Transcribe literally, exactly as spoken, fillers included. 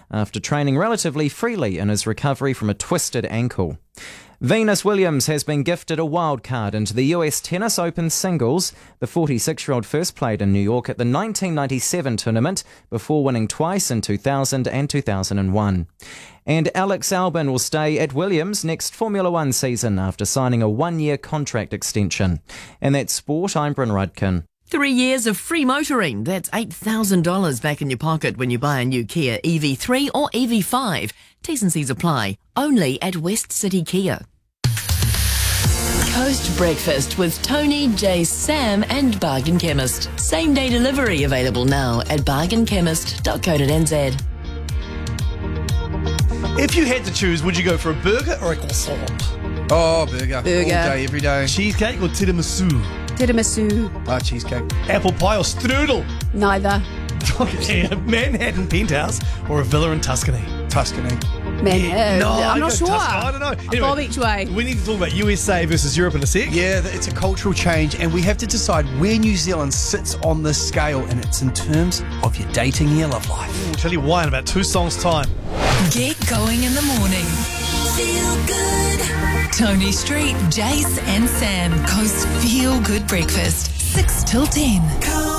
after training relatively freely in his recovery from a twisted ankle. Venus Williams has been gifted a wild card into the U S Tennis Open singles. The forty-six-year-old first played in New York at the nineteen ninety-seven tournament before winning twice in two thousand and two thousand one. And Alex Albon will stay at Williams next Formula One season after signing a one-year contract extension. And that's sport. I'm Bryn Rudkin. Three years of free motoring. That's eight thousand dollars back in your pocket when you buy a new Kia E V three or E V five. T's and C's apply. Only at West City Kia. Coast Breakfast with Tony, Jay, Sam and Bargain Chemist. Same day delivery available now at bargain chemist dot co dot n z. If you had to choose, would you go for a burger or a croissant? Oh, burger. Burger. All day, every day. Cheesecake or tiramisu? Tiramisu. Ah, cheesecake. Apple pie or strudel? Neither. A Manhattan penthouse or a villa in Tuscany? Tuscany. Man, No, I'm I'd not go sure. Tuscany. I don't know. Anyway, Bob each way. we need to talk about U S A versus Europe in a sec. Yeah, it's a cultural change, and we have to decide where New Zealand sits on this scale, and it's in terms of your dating and your love life. We'll tell you why in about two songs' time. Get going in the morning. Feel good. Tony Street, Jace and Sam. Coast Feel Good Breakfast. six till ten.